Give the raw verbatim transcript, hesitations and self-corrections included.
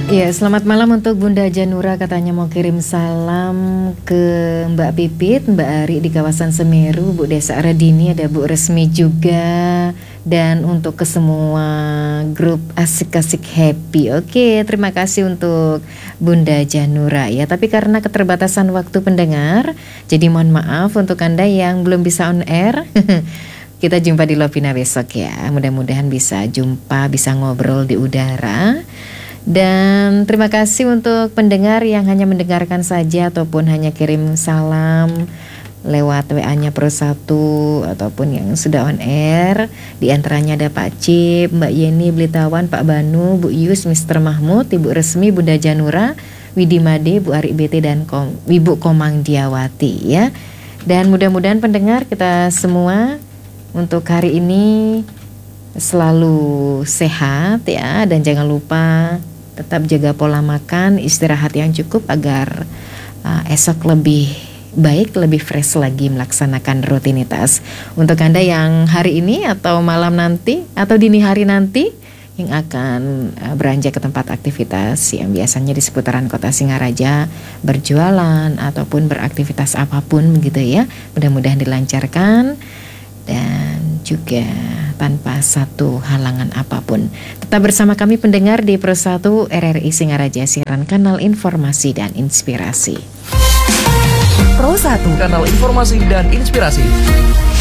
Iya, selamat malam untuk Bunda Janura, katanya mau kirim salam ke Mbak Pipit, Mbak Ari di kawasan Semeru, Bu Desa Aradini, ada Bu Resmi juga, dan untuk ke semua grup asik-asik happy. Oke, terima kasih untuk Bunda Janura ya. Tapi karena keterbatasan waktu pendengar, jadi mohon maaf untuk Anda yang belum bisa on air. Kita jumpa di Lovina besok ya. Mudah-mudahan bisa jumpa, bisa ngobrol di udara. Dan terima kasih untuk pendengar yang hanya mendengarkan saja ataupun hanya kirim salam lewat W A-nya Pro satu ataupun yang sudah on air. Di antaranya ada Pak Cip, Mbak Yeni Blitawan, Pak Banu, Bu Yus, Mister Mahmud, Ibu Resmi, Bunda Janura, Widi Made, Bu Ari B T, dan Kom, Ibu Komang Diawati ya. Dan mudah-mudahan pendengar kita semua untuk hari ini selalu sehat ya, dan jangan lupa tetap jaga pola makan, istirahat yang cukup agar uh, esok lebih baik, lebih fresh lagi melaksanakan rutinitas. Untuk Anda yang hari ini atau malam nanti atau dini hari nanti yang akan uh, beranjak ke tempat aktivitas yang biasanya di seputaran kota Singaraja, berjualan ataupun beraktivitas apapun begitu ya, mudah-mudahan dilancarkan dan juga tanpa satu halangan apapun. Tetap bersama kami pendengar di Pro satu R R I Singaraja, siaran kanal informasi dan inspirasi. Pro satu, kanal informasi dan inspirasi.